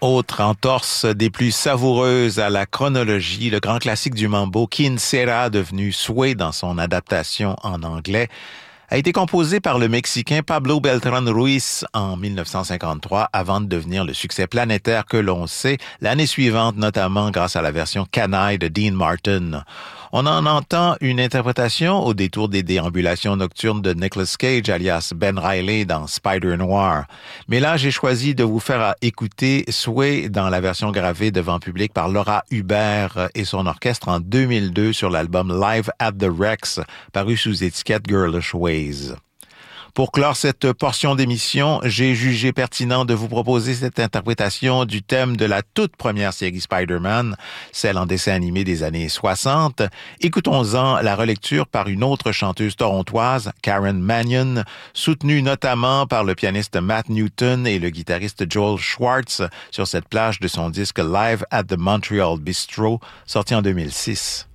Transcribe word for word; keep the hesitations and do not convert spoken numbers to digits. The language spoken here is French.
Autre entorse des plus savoureuses à la chronologie, le grand classique du mambo, Quien Sera, devenu Sway dans son adaptation en anglais, a été composé par le Mexicain Pablo Beltrán Ruiz en dix-neuf cent cinquante-trois avant de devenir le succès planétaire que l'on sait l'année suivante, notamment grâce à la version canaille de Dean Martin. On en entend une interprétation au détour des déambulations nocturnes de Nicolas Cage, alias Ben Reilly dans Spider Noir. Mais là, j'ai choisi de vous faire écouter Sway dans la version gravée devant public par Laura Hubert et son orchestre en deux mille deux sur l'album Live at the Rex, paru sous étiquette Girlish Ways. Pour clore cette portion d'émission, j'ai jugé pertinent de vous proposer cette interprétation du thème de la toute première série Spider-Man, celle en dessin animé des années soixante. Écoutons-en la relecture par une autre chanteuse torontoise, Karen Mannion, soutenue notamment par le pianiste Matt Newton et le guitariste Joel Schwartz sur cette plage de son disque Live at the Montreal Bistro, sorti en deux mille six.